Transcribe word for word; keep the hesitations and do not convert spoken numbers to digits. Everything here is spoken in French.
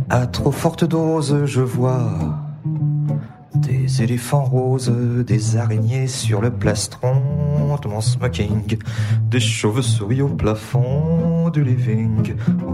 À trop forte dose, je vois des éléphants roses, des araignées sur le plastron de mon smoking, des chauves-souris au plafond du living.